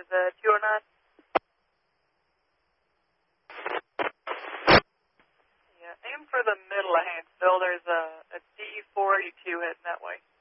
the 209. Yeah, aim for the middle of Hanceville. There's a D482 heading that way.